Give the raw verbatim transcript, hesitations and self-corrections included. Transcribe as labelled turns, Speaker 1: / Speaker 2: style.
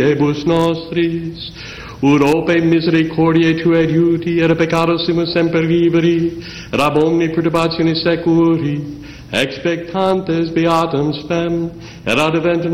Speaker 1: Ebus nostris, ut ope misericordiae tuae adiuti, et peccatossimus semper liberi, et ab omni perturbationis securi, expectantes beatum spem, et ad eventum